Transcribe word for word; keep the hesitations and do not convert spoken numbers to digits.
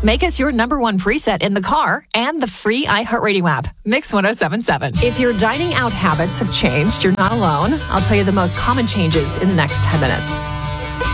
Make us your number one preset in the car and the free iHeartRadio app. Mix one oh seven point seven. If your dining out habits have changed, you're not alone. I'll tell you the most common changes in the next ten minutes.